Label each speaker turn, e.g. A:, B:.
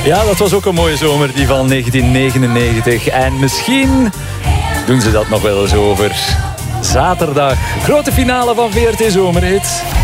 A: Ja, dat was ook een mooie zomer, die van 1999. En misschien doen ze dat nog wel eens over. Zaterdag, grote finale van VRT Zomerhit.